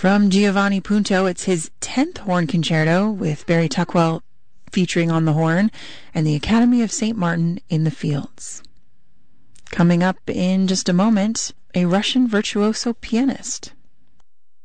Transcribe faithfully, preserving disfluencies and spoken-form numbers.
From Giovanni Punto, it's his tenth horn concerto with Barry Tuckwell featuring on the horn and the Academy of Saint Martin in the Fields. Coming up in just a moment, a Russian virtuoso pianist.